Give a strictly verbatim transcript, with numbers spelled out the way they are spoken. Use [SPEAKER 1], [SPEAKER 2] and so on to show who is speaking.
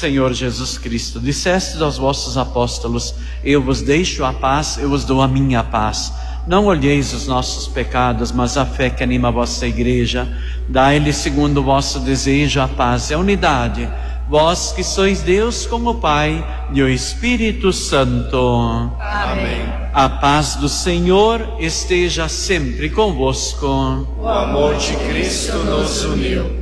[SPEAKER 1] Senhor Jesus Cristo, dissestes aos vossos apóstolos: eu vos deixo a paz, eu vos dou a minha paz. Não olheis os nossos pecados, mas a fé que anima a vossa igreja. Dai-lhe, segundo o vosso desejo, a paz e a unidade. Vós que sois Deus com o Pai e o Espírito Santo.
[SPEAKER 2] Amém.
[SPEAKER 1] A paz do Senhor esteja sempre convosco.
[SPEAKER 2] O amor de Cristo nos uniu.